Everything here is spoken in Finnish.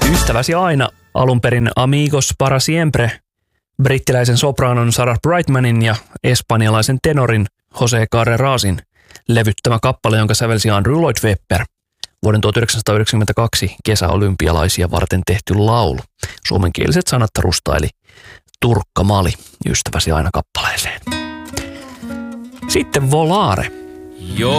Ystäväsi aina, alun perin Amigos para siempre, brittiläisen sopranon Sarah Brightmanin ja espanjalaisen tenorin Jose Carrerasin levyttämä kappale, jonka sävelsi Andrew Lloyd Webber. Vuoden 1992 kesäolympialaisia varten tehty laulu. Suomenkieliset sanat rustaili Turkka Mali ystäväsi aina kappaleeseen. Sitten Volare.